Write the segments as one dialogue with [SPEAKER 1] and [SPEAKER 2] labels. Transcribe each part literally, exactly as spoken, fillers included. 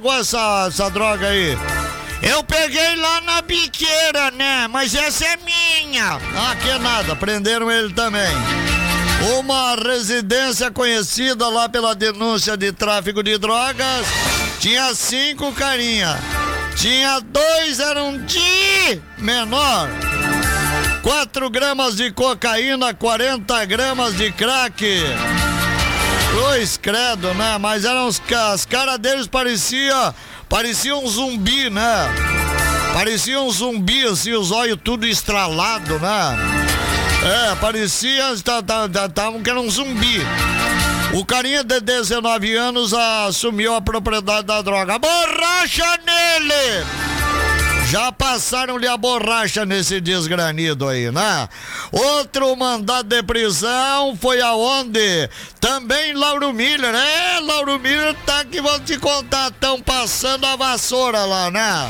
[SPEAKER 1] pegou essa, essa droga aí? Eu peguei lá na biqueira, né? Mas essa é minha. Ah, que nada, prenderam ele também. Uma residência conhecida lá pela denúncia de tráfico de drogas. Tinha cinco carinha. Tinha dois, eram de menor. Quatro gramas de cocaína, quarenta gramas de crack. Dois credo, né? Mas eram os, as caras deles parecia, parecia um zumbi, né? Parecia um zumbi, assim, os olhos tudo estralado, né? É, parecia, estavam que era um zumbi. O carinha de dezenove anos assumiu a propriedade da droga. Borracha nele! Já passaram-lhe a borracha nesse desgranido aí, né? Outro mandado de prisão foi aonde? Também Lauro Miller. É, Lauro Miller tá que vou te contar, tão passando a vassoura lá, né?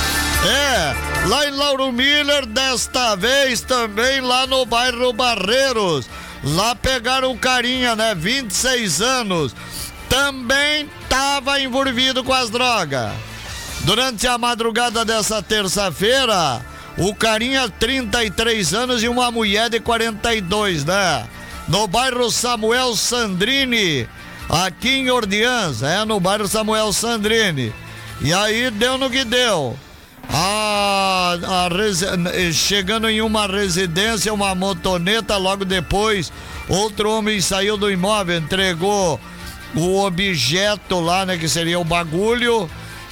[SPEAKER 1] É, lá em Lauro Miller, desta vez também lá no bairro Barreiros. Lá pegaram o carinha, né? vinte e seis anos. Também tava envolvido com as drogas. Durante a madrugada dessa terça-feira, o carinha, trinta e três anos, e uma mulher de quarenta e dois, né? No bairro Samuel Sandrini, aqui em Orleans, é, no bairro Samuel Sandrini. E aí deu no que deu. A, a resi- chegando em uma residência, uma motoneta, logo depois, outro homem saiu do imóvel, entregou o objeto lá, né, que seria o bagulho.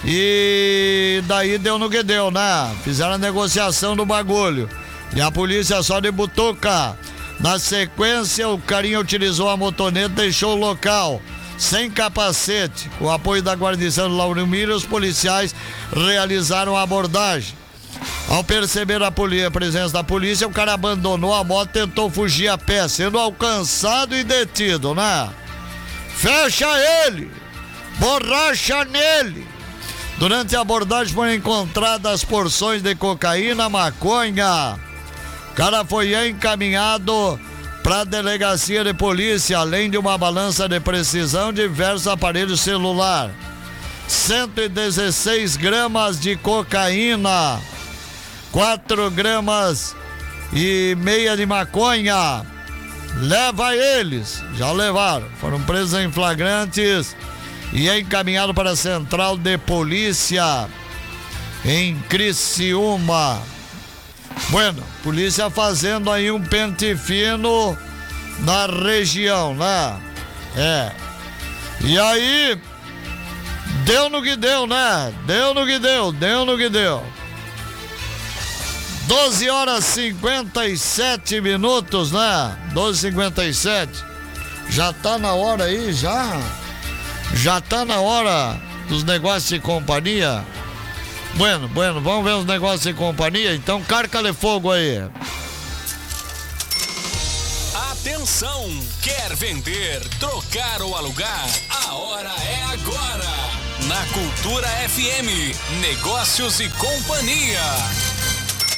[SPEAKER 1] E daí deu no que deu, né? Fizeram a negociação do bagulho. E a polícia só de butuca. Na sequência, o carinha utilizou a motoneta e deixou o local sem capacete. Com o apoio da guarnição do Lauro Miller, os policiais realizaram a abordagem. Ao perceber a, poli- a presença da polícia, o cara abandonou a moto e tentou fugir a pé, sendo alcançado e detido, né? Fecha ele! Borracha nele! Durante a abordagem foram encontradas porções de cocaína, maconha. O cara foi encaminhado para a delegacia de polícia, além de uma balança de precisão, diversos aparelhos celular. cento e dezesseis gramas de cocaína, quatro gramas e meia de maconha. Leva eles, já levaram. Foram presos em flagrantes e é encaminhado para a central de polícia em Criciúma. Bueno, polícia fazendo aí um pente fino na região, né? É. E aí, deu no que deu, né? Deu no que deu, deu no que deu. doze horas e cinquenta e sete minutos, né? doze e cinquenta e sete. Já tá na hora aí, já? Já tá na hora dos negócios de companhia? Bueno, bueno, vamos ver os negócios de companhia? Então, carca-lhe fogo aí.
[SPEAKER 2] Atenção! Quer vender, trocar ou alugar? A hora é agora! Na Cultura F M, Negócios e Companhia.